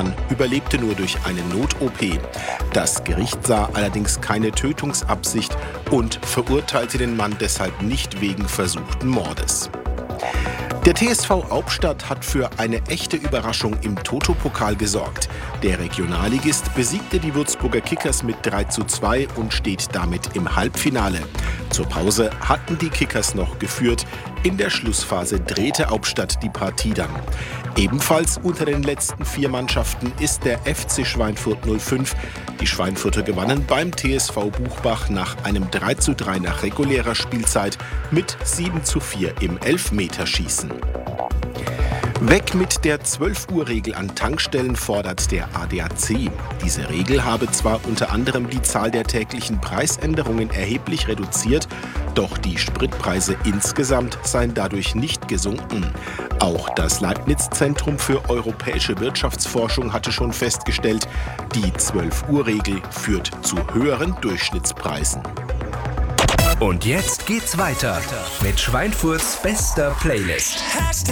Mann überlebte nur durch eine Not-OP. Das Gericht sah allerdings keine Tötungsabsicht und verurteilte den Mann deshalb nicht wegen versuchten Mordes. Der TSV Aubstadt hat für eine echte Überraschung im Toto-Pokal gesorgt. Der Regionalligist besiegte die Würzburger Kickers mit 3:2 und steht damit im Halbfinale. Zur Pause hatten die Kickers noch geführt. In der Schlussphase drehte Aubstadt die Partie dann. Ebenfalls unter den letzten 4 Mannschaften ist der FC Schweinfurt 05. Die Schweinfurter gewannen beim TSV Buchbach nach einem 3:3 nach regulärer Spielzeit mit 7:4 im Elfmeterschießen. Weg mit der 12-Uhr-Regel an Tankstellen, fordert der ADAC. Diese Regel habe zwar unter anderem die Zahl der täglichen Preisänderungen erheblich reduziert, doch die Spritpreise insgesamt seien dadurch nicht gesunken. Auch das Leibniz-Zentrum für europäische Wirtschaftsforschung hatte schon festgestellt, die 12-Uhr-Regel führt zu höheren Durchschnittspreisen. Und jetzt geht's weiter mit Schweinfurts bester Playlist.